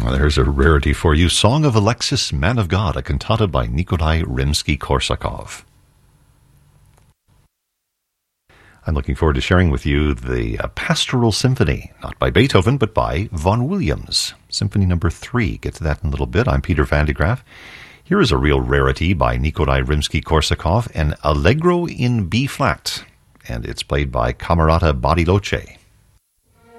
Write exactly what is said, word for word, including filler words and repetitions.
Well, there's a rarity for you. Song of Alexis, Man of God, a cantata by Nikolai Rimsky-Korsakov. I'm looking forward to sharing with you the uh, Pastoral Symphony, not by Beethoven, but by Vaughan Williams. Symphony number three. Get to that in a little bit. I'm Peter Van de Graaff. Here is a real rarity by Nikolai Rimsky-Korsakov, an Allegro in B-flat, and it's played by Camerata Bariloche.